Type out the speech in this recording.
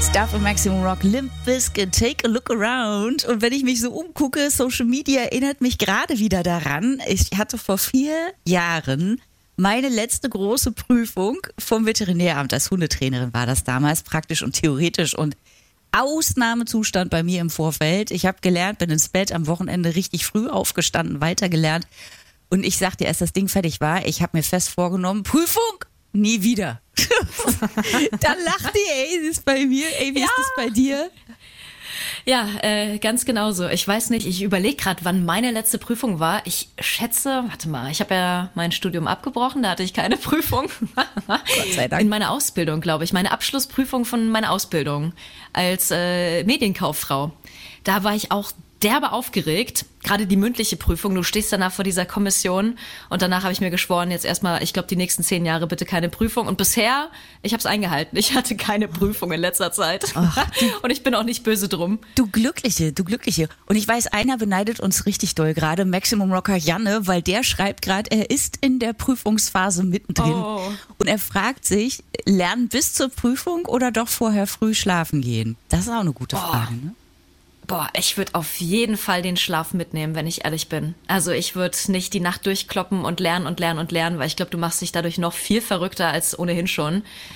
Stuff im Maximum Rock, Limp Bizkit, Take a Look Around. Und wenn ich mich so umgucke, Social Media erinnert mich gerade wieder daran. Ich hatte vor 4 Jahren meine letzte große Prüfung vom Veterinäramt. Als Hundetrainerin war das damals, praktisch und theoretisch. Und Ausnahmezustand bei mir im Vorfeld. Ich habe gelernt, bin ins Bett, am Wochenende richtig früh aufgestanden, weitergelernt. Und ich sagte, erst das Ding fertig war, ich habe mir fest vorgenommen, Prüfung, nie wieder. Dann lacht die, ey, sie ist bei mir. Ey, wie ist das bei dir? Ja, ganz genauso. Ich weiß nicht, ich überlege gerade, wann meine letzte Prüfung war. Ich schätze, warte mal, ich habe ja mein Studium abgebrochen, da hatte ich keine Prüfung. Gott sei Dank. In meiner Ausbildung, glaube ich, meine Abschlussprüfung von meiner Ausbildung als Medienkauffrau. Da war ich auch derbe aufgeregt, gerade die mündliche Prüfung. Du stehst danach vor dieser Kommission und danach habe ich mir geschworen, jetzt erstmal, ich glaube, die nächsten 10 Jahre bitte keine Prüfung. Und bisher, ich habe es eingehalten. Ich hatte keine Prüfung in letzter Zeit. Und ich bin auch nicht böse drum. Du Glückliche, du Glückliche. Und ich weiß, einer beneidet uns richtig doll gerade, Maximum Rocker Janne, weil der schreibt gerade, er ist in der Prüfungsphase mittendrin. Oh. Und er fragt sich, lernen bis zur Prüfung oder doch vorher früh schlafen gehen? Das ist auch eine gute Frage, ne? Boah, ich würde auf jeden Fall den Schlaf mitnehmen, wenn ich ehrlich bin. Also ich würde nicht die Nacht durchkloppen und lernen und lernen und lernen, weil ich glaube, du machst dich dadurch noch viel verrückter als ohnehin schon.